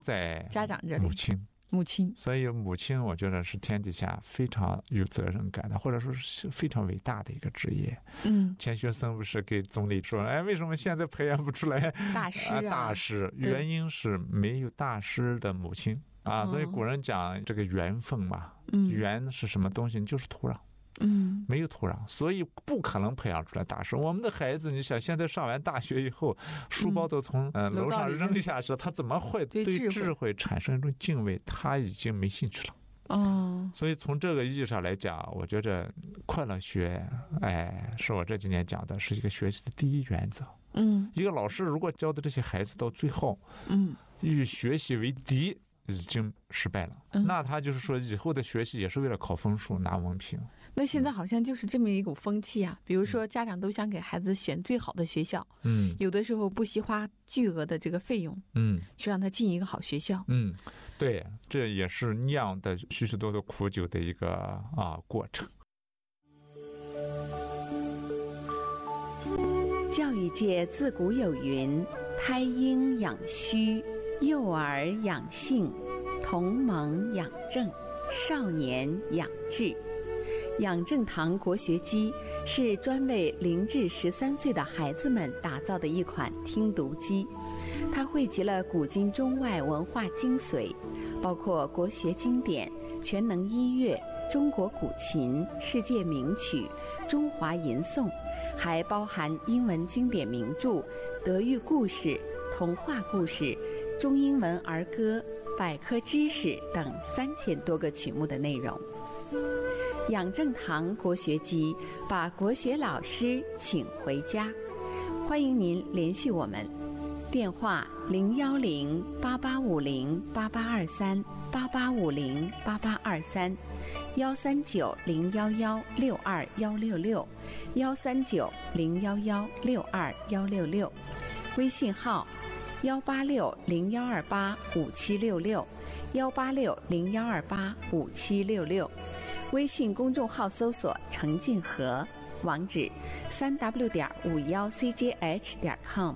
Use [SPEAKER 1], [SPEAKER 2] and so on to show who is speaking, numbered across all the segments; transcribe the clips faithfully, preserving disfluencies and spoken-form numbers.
[SPEAKER 1] 在
[SPEAKER 2] 家长这里，
[SPEAKER 1] 母亲。
[SPEAKER 2] 母亲，
[SPEAKER 1] 所以母亲我觉得是天底下非常有责任感的，或者说是非常伟大的一个职业。
[SPEAKER 2] 嗯，
[SPEAKER 1] 钱学森不是给总理说，哎，为什么现在培养不出来
[SPEAKER 2] 大师、啊
[SPEAKER 1] 呃、大师？原因是没有大师的母亲啊。
[SPEAKER 2] 哦、
[SPEAKER 1] 所以古人讲这个缘分嘛，
[SPEAKER 2] 嗯、
[SPEAKER 1] 缘是什么东西？就是土壤。
[SPEAKER 2] 嗯，
[SPEAKER 1] 没有土壤，所以不可能培养出来大师。我们的孩子，你想现在上完大学以后，书包都从、嗯、呃楼上扔下去，他怎么会对智慧产生一种敬畏？他已经没兴趣了。
[SPEAKER 2] 哦，
[SPEAKER 1] 所以从这个意义上来讲，我觉得快乐学，哎，是我这几年讲的是一个学习的第一原则。
[SPEAKER 2] 嗯，
[SPEAKER 1] 一个老师如果教的这些孩子到最后，
[SPEAKER 2] 嗯，
[SPEAKER 1] 与学习为敌，已经失败了、嗯、那他就是说以后的学习也是为了考分数拿文凭。
[SPEAKER 2] 那现在好像就是这么一股风气啊，比如说家长都想给孩子选最好的学校，嗯，有的时候不惜花巨额的这个费用，嗯，去让他进一个好学校，
[SPEAKER 1] 嗯，对，这也是酿的许许多多苦酒的一个啊过程。
[SPEAKER 3] 教育界自古有云：胎婴养虚，幼儿养性，同盟养正，少年养志。养正堂国学机是专为零至十三岁的孩子们打造的一款听读机，它汇集了古今中外文化精髓，包括国学经典、全能音乐、中国古琴、世界名曲、中华吟诵，还包含英文经典名著、德育故事、童话故事、中英文儿歌、百科知识等三千多个曲目的内容。养正堂国学机把国学老师请回家，欢迎您联系我们，电话零幺零八八五零八八二三八八五零八八二三，幺三九零幺幺六二幺六六，幺三九零幺幺六二幺六六，微信号幺八六零幺二八五七六六，幺八六零幺二八五七六六。微信公众号搜索程静和，网址三 w 点五幺 c j h 点 com。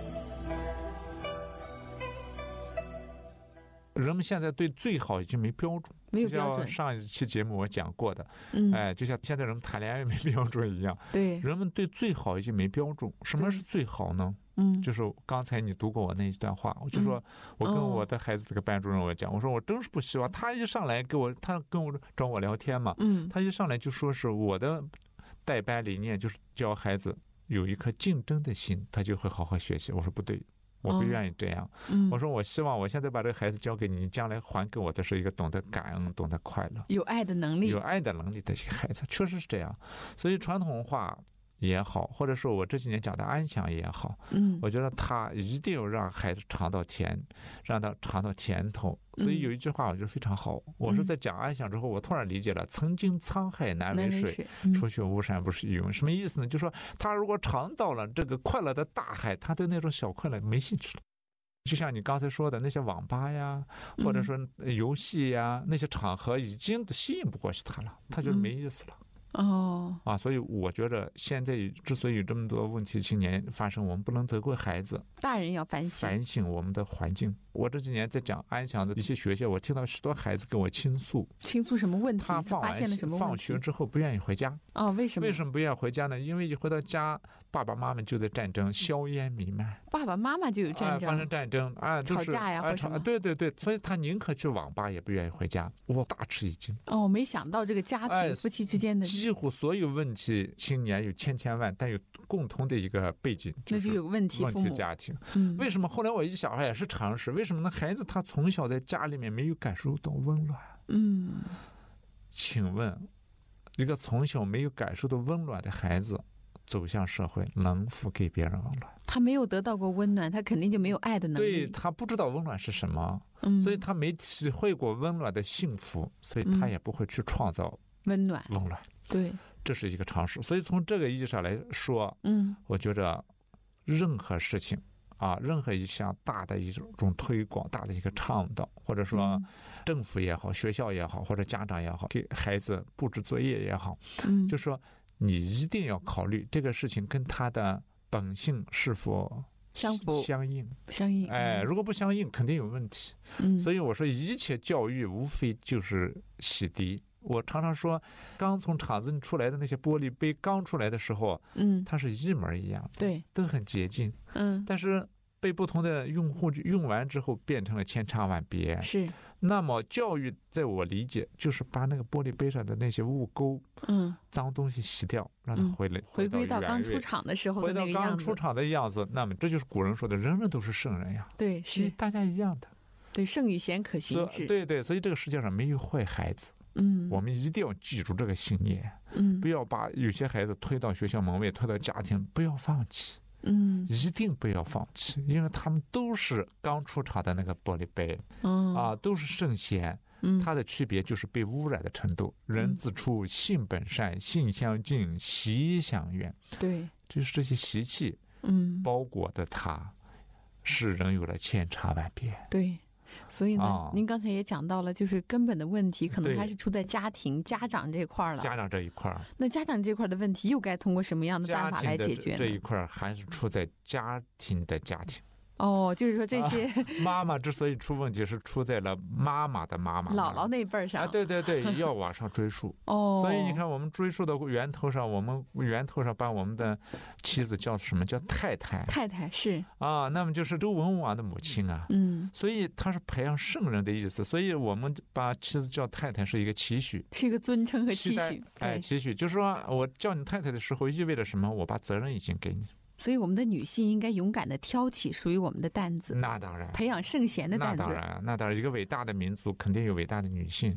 [SPEAKER 1] 人们现在对最好已经没标准，
[SPEAKER 2] 没有标准。
[SPEAKER 1] 上一期节目我讲过的，
[SPEAKER 2] 嗯，
[SPEAKER 1] 哎，就像现在人们谈恋爱没标准一样，
[SPEAKER 2] 对，
[SPEAKER 1] 人们对最好已经没标准。什么是最好呢？嗯，就是刚才你读过我那一段话，我就说，我跟我的孩子这个班主任我讲，我说我真是不希望他一上来给我，他跟我找我聊天嘛，嗯，他一上来就说是我的带班理念就是教孩子有一颗竞争的心，他就会好好学习。我说不对。我不愿意这样、嗯、我说我希望我现在把这个孩子交给你，将来还给我的是一个懂得感恩、懂得快乐、
[SPEAKER 2] 有爱的能力、
[SPEAKER 1] 有爱的能力的一个孩子，确实是这样。所以传统文化也好，或者说我这几年讲的安详也好，嗯，我觉得他一定要让孩子尝到甜，让他尝到甜头。所以有一句话我觉得非常好，嗯、我是在讲安详之后，我突然理解了“曾经沧海难为水，嗯、除却巫山不是鱼”。什么意思呢？就是说他如果尝到了这个快乐的大海，他对那种小快乐没兴趣了。就像你刚才说的那些网吧呀，或者说游戏呀，嗯、那些场合已经吸引不过去他了，他就没意思了。嗯
[SPEAKER 2] 哦
[SPEAKER 1] 啊，所以我觉得现在之所以有这么多问题青年发生，我们不能责怪孩子，
[SPEAKER 2] 大人要反省
[SPEAKER 1] 反省我们的环境。我这几年在讲安详的一些学校，我听到许多孩子跟我倾诉，
[SPEAKER 2] 倾诉什么问题？
[SPEAKER 1] 他放完
[SPEAKER 2] 发现了什么问题？
[SPEAKER 1] 放学之后不愿意回家。
[SPEAKER 2] 哦，为什么？
[SPEAKER 1] 为什么不愿意回家呢？因为一回到家，爸爸妈妈就在战争，硝烟弥漫。
[SPEAKER 2] 爸爸妈妈就有战争，
[SPEAKER 1] 啊、发生战争啊，
[SPEAKER 2] 吵架呀，或者什么？
[SPEAKER 1] 对对对，所以他宁可去网吧，也不愿意回家。我大吃一惊。
[SPEAKER 2] 哦，没想到这个家庭、哎、夫妻之间的
[SPEAKER 1] 几乎所有问题青年有千千万，但有共同的一个背景，
[SPEAKER 2] 那就有问题
[SPEAKER 1] 问题家庭。嗯，为什么后来我一小孩也是常识？为什么呢？孩子他从小在家里面没有感受到温暖。
[SPEAKER 2] 嗯，
[SPEAKER 1] 请问，一个从小没有感受到温暖的孩子，走向社会能否给别人温暖？
[SPEAKER 2] 他没有得到过温暖，他肯定就没有爱的能力。
[SPEAKER 1] 对，他不知道温暖是什么，嗯，所以他没体会过温暖的幸福，所以他也不会去创造
[SPEAKER 2] 温暖。
[SPEAKER 1] 温暖，
[SPEAKER 2] 对，
[SPEAKER 1] 这是一个常识。所以从这个意义上来说，嗯，我觉得任何事情啊，任何一项大的一种推广、大的一个倡导，或者说政府也好、学校也好，或者家长也好，给孩子布置作业也好，嗯，就说你一定要考虑这个事情跟他的本性是否
[SPEAKER 2] 相符
[SPEAKER 1] 相应
[SPEAKER 2] 相应。
[SPEAKER 1] 哎，如果不相应，肯定有问题。嗯，所以我说一切教育无非就是洗涤。我常常说，刚从厂子里出来的那些玻璃杯，刚出来的时候，嗯，它是一模一样的，
[SPEAKER 2] 对，
[SPEAKER 1] 都很洁净，
[SPEAKER 2] 嗯，
[SPEAKER 1] 但是被不同的用户用完之后，变成了千差万别。
[SPEAKER 2] 是。
[SPEAKER 1] 那么教育，在我理解，就是把那个玻璃杯上的那些污垢、嗯，脏东西洗掉，让它回来，
[SPEAKER 2] 嗯、回归到刚出厂的时候的那个样子，
[SPEAKER 1] 回到刚出厂的样子。那么这就是古人说的，人人都是圣人呀。
[SPEAKER 2] 对，是
[SPEAKER 1] 大家一样的。
[SPEAKER 2] 对，圣与贤可循之。
[SPEAKER 1] 对对，所以这个世界上没有坏孩子。嗯，我们一定要记住这个信念。嗯，不要把有些孩子推到学校门外，推到家庭，不要放弃。嗯，一定不要放弃，因为他们都是刚出厂的那个玻璃杯，嗯啊，都是圣贤。嗯，它的区别就是被污染的程度。人自处，性本善，性相近，习相远。
[SPEAKER 2] 对，
[SPEAKER 1] 就是这些习气，嗯，包裹的它，使人有了千差万别。
[SPEAKER 2] 对。所以呢、哦，您刚才也讲到了，就是根本的问题可能还是出在家庭、家长这块了。
[SPEAKER 1] 家长这一块，
[SPEAKER 2] 那家长这块的问题又该通过什么样的办法来解决呢？
[SPEAKER 1] 这一块还是出在家庭的家庭。
[SPEAKER 2] 哦，就是说这些、啊、
[SPEAKER 1] 妈妈之所以出问题，是出在了妈妈的妈妈、
[SPEAKER 2] 姥姥那辈上。
[SPEAKER 1] 啊，对对对，要往上追溯。哦，所以你看，我们追溯的源头上，我们源头上把我们的妻子叫什么？叫太太。
[SPEAKER 2] 太太是
[SPEAKER 1] 啊，那么就是周文王的母亲啊。嗯，所以他是培养圣人的意思。所以我们把妻子叫太太是一个期许，
[SPEAKER 2] 是一个尊称和期许。
[SPEAKER 1] 哎，期许就是说我叫你太太的时候，意味着什么？我把责任已经给你。
[SPEAKER 2] 所以我们的女性应该勇敢地挑起属于我们的担子，
[SPEAKER 1] 那当然，
[SPEAKER 2] 培养圣贤的担子。
[SPEAKER 1] 那当然，那当然，一个伟大的民族肯定有伟大的女性。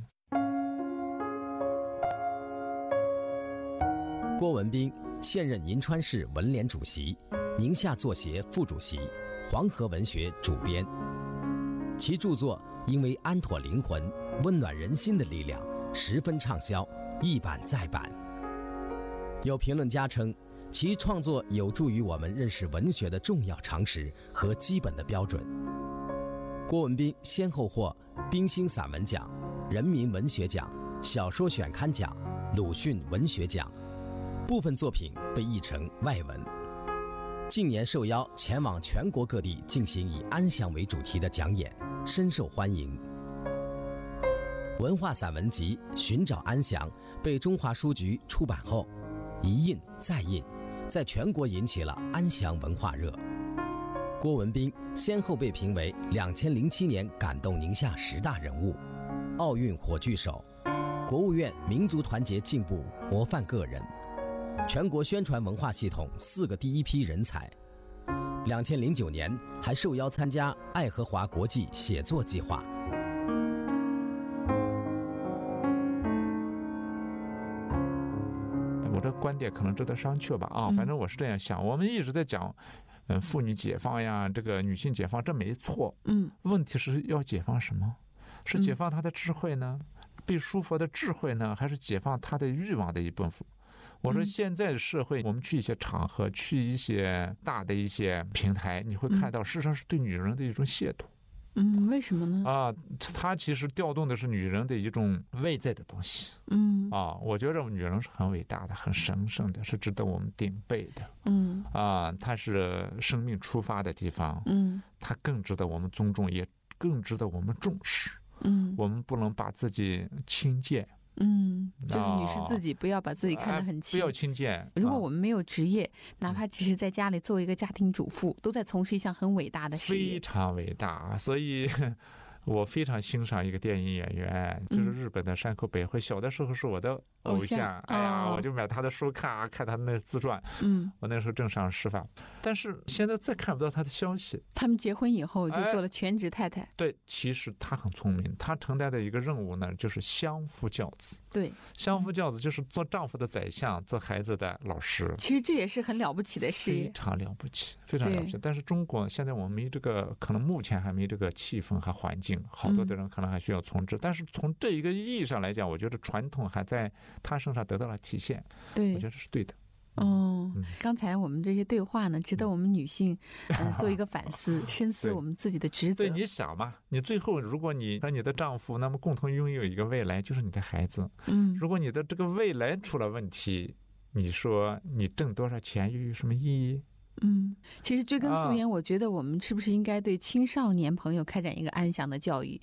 [SPEAKER 4] 郭文彬现任银川市文联主席、宁夏作协副主席、黄河文学主编。其著作因为安妥灵魂、温暖人心的力量，十分畅销，一版再版。有评论家称，其创作有助于我们认识文学的重要常识和基本的标准。郭文彬先后获冰心散文奖、人民文学奖、小说选刊奖、鲁迅文学奖，部分作品被译成外文。近年受邀前往全国各地进行以安详为主题的讲演，深受欢迎。文化散文集《寻找安详》被中华书局出版后，一印再印，在全国引起了安详文化热。郭文彬先后被评为两千零七年感动宁夏十大人物、奥运火炬手、国务院民族团结进步模范个人、全国宣传文化系统四个第一批人才。两千零九年还受邀参加爱荷华国际写作计划。
[SPEAKER 1] 我这观点可能值得商榷吧啊，反正我是这样想。我们一直在讲，嗯，妇女解放呀，这个女性解放，这没错。嗯，问题是要解放什么？是解放她的智慧呢？被束缚的智慧呢？还是解放她的欲望的一部分？我说现在的社会，我们去一些场合，去一些大的一些平台，你会看到，事实上是对女人的一种亵渎。
[SPEAKER 2] 嗯，为什么呢？
[SPEAKER 1] 啊，它其实调动的是女人的一种外在的东西。嗯，啊，我觉得女人是很伟大的，很神圣的，是值得我们顶背的。嗯，啊，它是生命出发的地方。嗯，它更值得我们尊重，也更值得我们重视。嗯，我们不能把自己轻贱。
[SPEAKER 2] 嗯，就是女士自己不要把自己看得很轻，
[SPEAKER 1] 不要轻贱。
[SPEAKER 2] 如果我们没有职业，哪怕只是在家里做一个家庭主妇，都在从事一项很伟大的事业，
[SPEAKER 1] 非常伟大。所以我非常欣赏一个电影演员，就是日本的山口百惠。小的时候是我的偶像，哎呀，我就买他的书看啊，看他那自传。嗯，我那时候正上师范，但是现在再看不到他的消息。
[SPEAKER 2] 他们结婚以后就做了全职太太。哎、
[SPEAKER 1] 对，其实他很聪明，他承担的一个任务呢，就是相夫教子。
[SPEAKER 2] 对，
[SPEAKER 1] 相夫教子就是做丈夫的宰相，做孩子的老师。
[SPEAKER 2] 其实这也是很了不起的事业，
[SPEAKER 1] 非常了不起，非常了不起。但是中国现在我们没这个，可能目前还没这个气氛和环境，好多的人可能还需要重置。嗯、但是从这一个意义上来讲，我觉得传统还在他身上得到了体现。
[SPEAKER 2] 对，
[SPEAKER 1] 我觉得是对的。
[SPEAKER 2] 哦，嗯、刚才我们这些对话呢，值得我们女性嗯做一个反思，深思我们自己的职责。
[SPEAKER 1] 对，你想嘛，你最后如果你和你的丈夫那么共同拥有一个未来，就是你的孩子。嗯，如果你的这个未来出了问题，你说你挣多少钱又有什么意义？
[SPEAKER 2] 嗯，其实追根溯源，我觉得我们是不是应该对青少年朋友开展一个安详的教育？